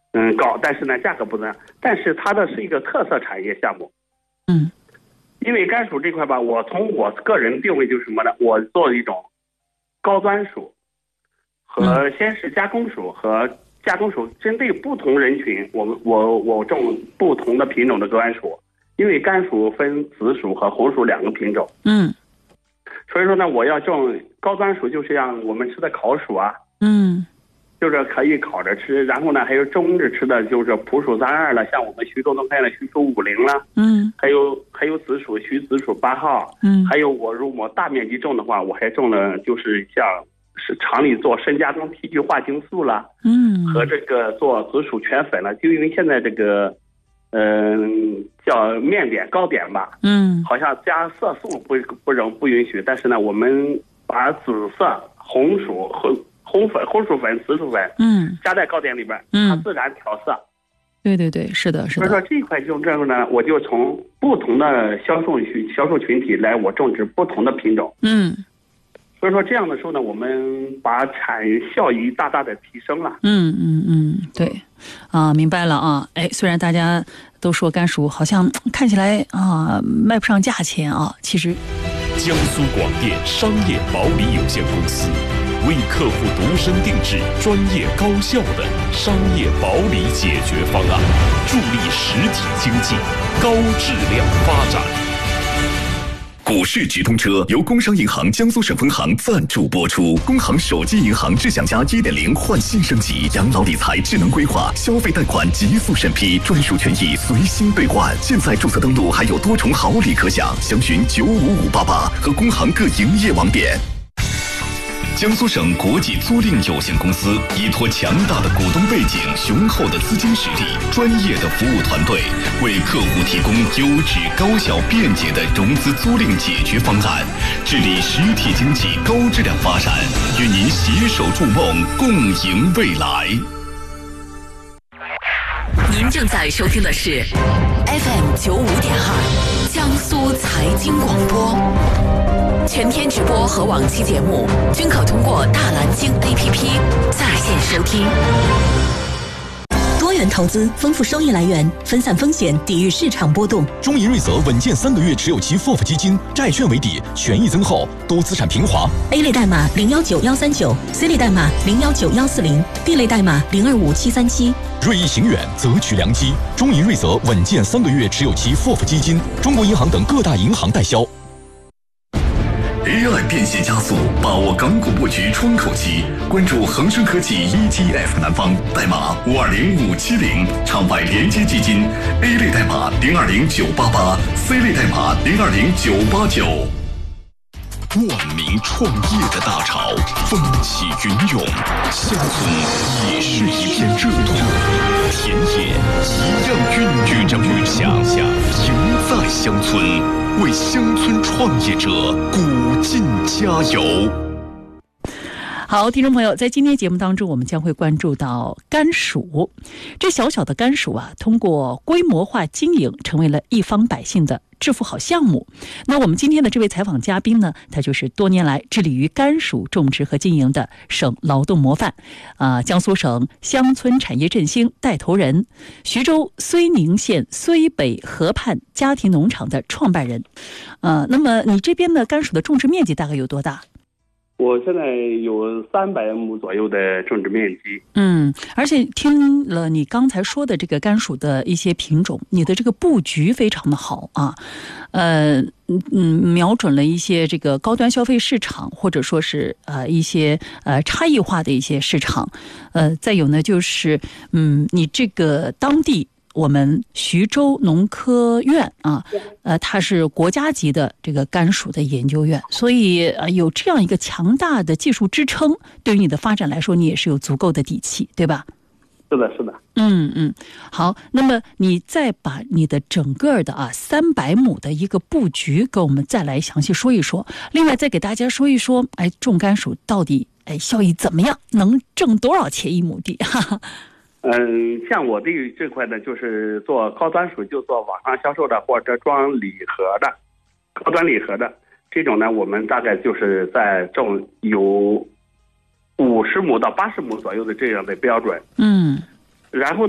高，但是呢价格不怎么样，但是它的是一个特色产业项目。因为甘薯这块吧，我从我个人定位就是什么呢？我做一种高端薯和鲜食加工薯和加工薯，针对不同人群，我种不同的品种的高端薯。因为甘薯分紫薯和红薯2个品种。所以说呢，我要种高端薯，就是像我们吃的烤薯啊。就是可以烤着吃，然后呢，还有中着吃的，就是普薯32了，像我们徐州农开的徐州50了，还有紫薯徐紫薯8号，还有我如果大面积种的话，我还种了就是像是厂里做深加工提取化精素了，和这个做紫薯全粉了，就因为现在这个叫面点糕点吧，好像加色素不允许，但是呢，我们把紫色红薯和红薯粉、紫薯粉，加在糕点里边，它自然调色。 对对对，是的，是的。 所以说这一块种这个呢，我就从不同的销售群体来，我种植不同的品种。所以说这样的时候呢，我们把产效益大大的提升了。 对，明白了啊。虽然大家都说甘薯好像看起来卖不上价钱啊，其实江苏广电商业保理有限公司为客户独身定制专业高效的商业保理解决方案，助力实体经济高质量发展。 股市直通车由工商银行江苏省分行赞助播出，工行手机银行智享家 1.0 换新升级，养老理财智能规划，消费贷款极速审批，专属权益随心兑换。现在注册登录还有多重好礼可享，详询95588和工行各营业网点。江苏省国际租赁有限公司依托强大的股东背景、雄厚的资金实力、专业的服务团队，为客户提供优质、高效、便捷的融资租赁解决方案，致力实体经济高质量发展，与您携手筑梦，共赢未来。 您正在收听的是 FM 95.2江苏财经广播。全天直播和往期节目均可通过大蓝鲸 APP 在线收听。 多元投资，丰富收益来源，分散风险，抵御市场波动。 中银瑞泽稳健3个月持有期 FOF 基金，债券为底，权益增厚，多资产平滑。 A 类代码019139， C 类代码019140， D 类代码025737。 锐意行远，择取良机。中银瑞泽稳健3个月持有期 FOF 基金，中国银行等各大银行代销。 AI 变现加速，把握港股布局窗口期，关注恒生科技 ETF 南方，代码520570，场外连接基金 A 类代码020988， C 类代码020989。万民创业的大潮风起云涌，乡村也是一片热土，田野一样孕育着梦想，赢在乡村，为乡村创业者鼓劲加油。 好，听众朋友，在今天节目当中，我们将会关注到甘薯。这小小的甘薯啊，通过规模化经营，成为了一方百姓的致富好项目。那我们今天的这位采访嘉宾呢，他就是多年来致力于甘薯种植和经营的省劳动模范，江苏省乡村产业振兴带头人，徐州睢宁县睢北河畔家庭农场的创办人。那么你这边的甘薯的种植面积大概有多大？ 我现在有300亩左右的种植面积。 而且听了你刚才说的这个甘薯的一些品种，你的这个布局非常的好啊，瞄准了一些这个高端消费市场，或者说是一些差异化的一些市场。再有呢，就是你这个当地。我们徐州农科院啊，它是国家级的这个甘薯的研究院，所以有这样一个强大的技术支撑，对于你的发展来说，你也是有足够的底气，对吧？ 是的，是的。 好，那么你再把你的整个的300亩的一个布局给我们再来详细说一说，另外再给大家说一说，种甘薯到底效益怎么样，能挣多少钱一亩地？哈哈。 像我这块呢，就是做高端薯，就做网上销售的或者装礼盒的，高端礼盒的这种呢，我们大概就是在种有50亩到80亩左右的这样的标准。然后